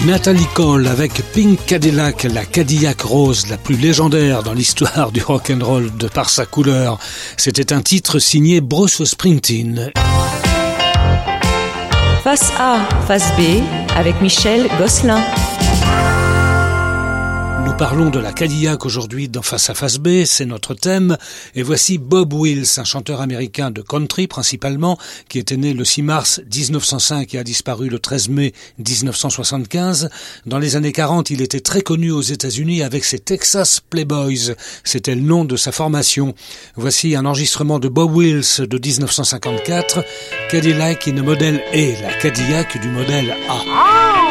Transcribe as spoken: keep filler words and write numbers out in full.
Natalie Cole avec Pink Cadillac, la Cadillac rose, la plus légendaire dans l'histoire du rock'n'roll de par sa couleur. C'était un titre signé Bruce Springsteen. Face A, face B, avec Michel Gosselin. Nous parlons de la Cadillac aujourd'hui dans Face à Face B, c'est notre thème. Et voici Bob Wills, un chanteur américain de country principalement, qui était né le six mars dix-neuf cent cinq et a disparu le treize mai dix-neuf cent soixante-quinze. Dans les années quarante, il était très connu aux États-Unis avec ses Texas Playboys. C'était le nom de sa formation. Voici un enregistrement de Bob Wills de dix-neuf cent cinquante-quatre. Cadillac in a Model A, la Cadillac du modèle A.